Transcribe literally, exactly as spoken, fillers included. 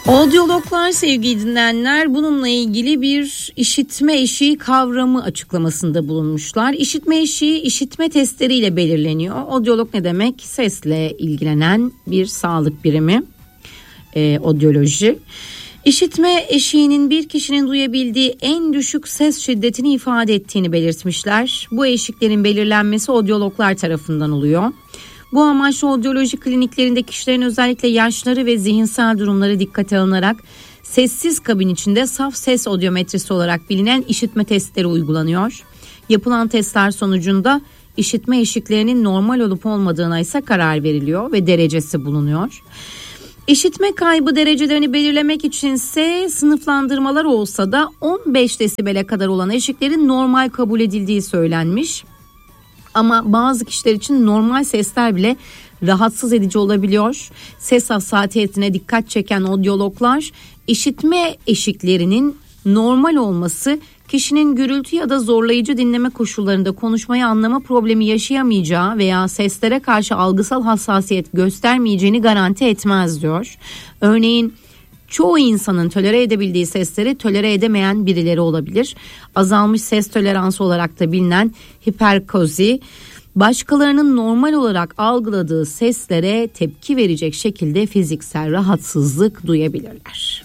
Odyologlar sevgili dinleyenler bununla ilgili bir işitme eşiği kavramı açıklamasında bulunmuşlar. İşitme eşiği işitme testleriyle belirleniyor. Odyolog ne demek? Sesle ilgilenen bir sağlık birimi, e, odyoloji. İşitme eşiğinin bir kişinin duyabildiği en düşük ses şiddetini ifade ettiğini belirtmişler. Bu eşiklerin belirlenmesi odyologlar tarafından oluyor. Bu amaçla odyoloji kliniklerinde kişilerin özellikle yaşları ve zihinsel durumları dikkate alınarak sessiz kabin içinde saf ses odyometrisi olarak bilinen işitme testleri uygulanıyor. Yapılan testler sonucunda işitme eşiklerinin normal olup olmadığına ise karar veriliyor ve derecesi bulunuyor. İşitme kaybı derecelerini belirlemek içinse sınıflandırmalar olsa da on beş desibele kadar olan eşiklerin normal kabul edildiği söylenmiş. Ama bazı kişiler için normal sesler bile rahatsız edici olabiliyor. Ses hassasiyetine dikkat çeken odyologlar işitme eşiklerinin normal olması kişinin gürültü ya da zorlayıcı dinleme koşullarında konuşmayı anlama problemi yaşayamayacağı veya seslere karşı algısal hassasiyet göstermeyeceğini garanti etmez diyor. Örneğin çoğu insanın tolere edebildiği sesleri tolere edemeyen birileri olabilir. Azalmış ses toleransı olarak da bilinen hiperkozi, başkalarının normal olarak algıladığı seslere tepki verecek şekilde fiziksel rahatsızlık duyabilirler.